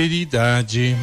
prosperidade.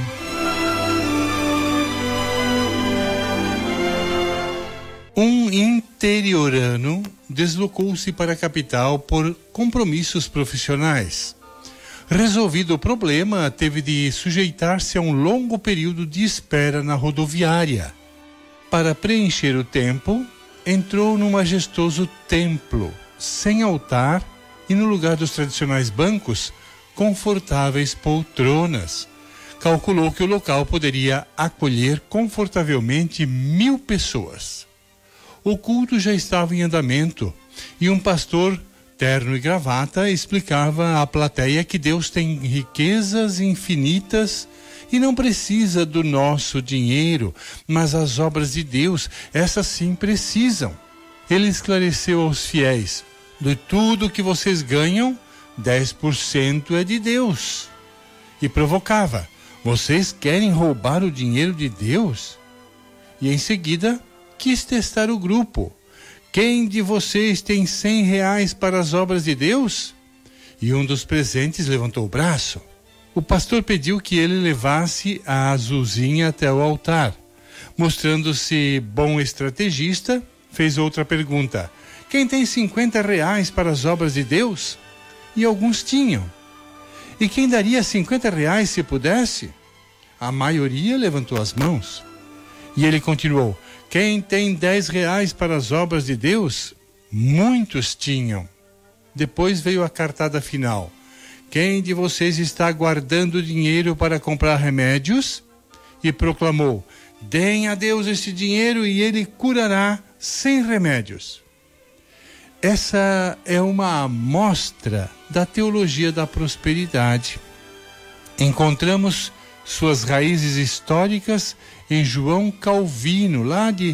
Um interiorano deslocou-se para a capital por compromissos profissionais. Resolvido o problema, teve de sujeitar-se a um longo período de espera na rodoviária. Para preencher o tempo, entrou num majestoso templo, sem altar, e no lugar dos tradicionais bancos, confortáveis poltronas. Calculou que o local poderia acolher confortavelmente 1000 pessoas. O culto já estava em andamento e um pastor, terno e gravata, explicava à plateia que Deus tem riquezas infinitas e não precisa do nosso dinheiro, mas as obras de Deus, essas sim precisam. Ele esclareceu aos fiéis: de tudo que vocês ganham, 10% é de Deus. E provocava: vocês querem roubar o dinheiro de Deus? E em seguida quis testar o grupo. Quem de vocês tem R$100 para as obras de Deus? E um dos presentes levantou o braço. O pastor pediu que ele levasse a azulzinha até o altar. Mostrando-se bom estrategista, fez outra pergunta: quem tem R$50 para as obras de Deus? E alguns tinham. E quem daria R$50 se pudesse? A maioria levantou as mãos. E ele continuou: quem tem R$10 para as obras de Deus? Muitos tinham. Depois veio a cartada final: quem de vocês está guardando dinheiro para comprar remédios? E proclamou: deem a Deus esse dinheiro e ele curará sem remédios. Essa é uma amostra da teologia da prosperidade. Encontramos suas raízes históricas em João Calvino, lá de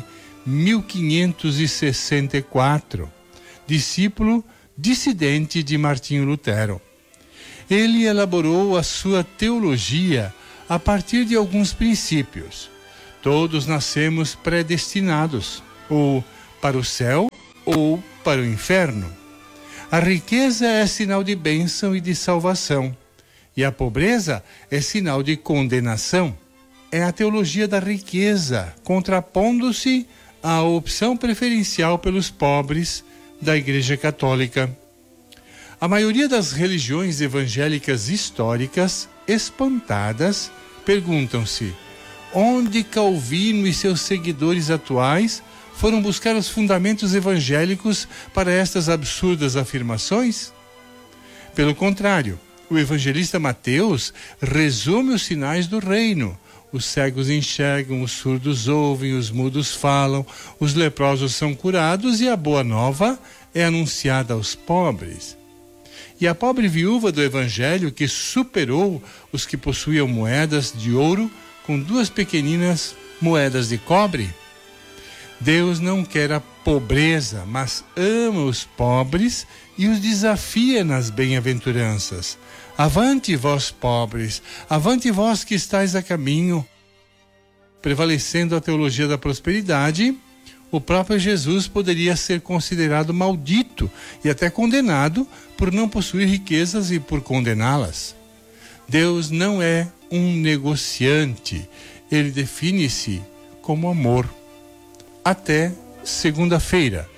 1564, discípulo dissidente de Martinho Lutero. Ele elaborou a sua teologia a partir de alguns princípios. Todos nascemos predestinados, ou para o céu ou para o inferno. A riqueza é sinal de bênção e de salvação, e a pobreza é sinal de condenação. É a teologia da riqueza, contrapondo-se à opção preferencial pelos pobres da Igreja Católica. A maioria das religiões evangélicas históricas, espantadas, perguntam-se: onde Calvino e seus seguidores atuais foram buscar os fundamentos evangélicos para estas absurdas afirmações? Pelo contrário, o evangelista Mateus resume os sinais do reino. Os cegos enxergam, os surdos ouvem, os mudos falam, os leprosos são curados e a boa nova é anunciada aos pobres. E a pobre viúva do evangelho, que superou os que possuíam moedas de ouro com 2 pequeninas moedas de cobre? Deus não quer a pobreza, mas ama os pobres e os desafia nas bem-aventuranças. Avante vós pobres, avante vós que estáis a caminho. Prevalecendo a teologia da prosperidade, o próprio Jesus poderia ser considerado maldito e até condenado por não possuir riquezas e por condená-las. Deus não é um negociante, ele define-se como amor. Até segunda-feira.